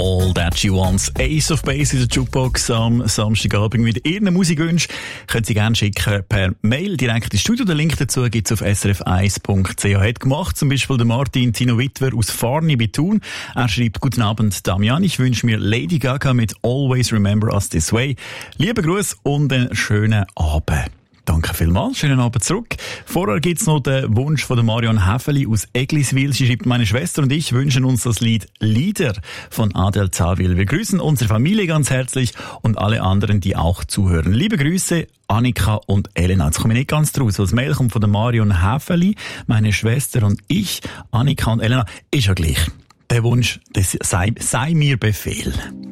All That She Wants. Ace of Base in der Jukebox am Samstagabend mit Ihren Musikwünschen. Können Sie gerne schicken per Mail direkt ins Studio. Den Link dazu gibt's auf srf1.ch. Hat gemacht zum Beispiel der Martin Tino Wittwer aus Farni bei Thun. Er schreibt: Guten Abend, Damian. Ich wünsche mir Lady Gaga mit Always Remember Us This Way. Liebe Grüße und einen schönen Abend. Danke vielmals. Schönen Abend zurück. Vorher gibt's noch den Wunsch von der Marion Häfeli aus Egliswil. Sie schreibt: Meine Schwester und ich wünschen uns das Lied Lieder von Adel Zawil. Wir grüßen unsere Familie ganz herzlich und alle anderen, die auch zuhören. Liebe Grüße, Annika und Elena. Jetzt komme ich nicht ganz draus. Das Mail kommt von der Marion Häfeli. Meine Schwester und ich, Annika und Elena. Ist ja gleich. Der Wunsch, das sei mir Befehl.